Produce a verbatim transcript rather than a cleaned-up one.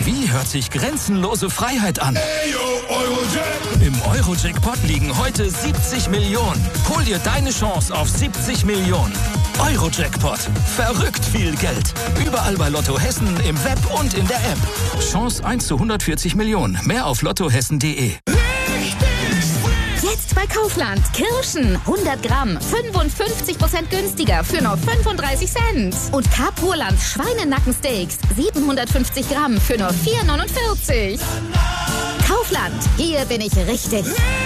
Wie hört sich grenzenlose Freiheit an? Im Euro-Jackpot liegen heute siebzig Millionen. Hol dir deine Chance auf siebzig Millionen. Euro-Jackpot. Verrückt viel Geld. Überall bei Lotto Hessen, im Web und in der App. Chance eins zu hundertvierzig Millionen. Mehr auf lottohessen punkt de. Jetzt bei Kaufland. Kirschen. hundert Gramm. fünfundfünfzig Prozent günstiger für nur fünfunddreißig Cent. Und Carpurland Schweinenackensteaks. siebenhundertfünfzig Gramm für nur vier neunundvierzig. Kaufland. Hier bin ich richtig.